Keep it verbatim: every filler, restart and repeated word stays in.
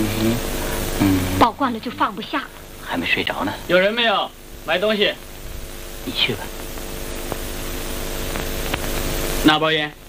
嗯嗯， 抱惯了就放不下了。 还没睡着呢。 有人没有买东西？ 你去吧。 拿包烟。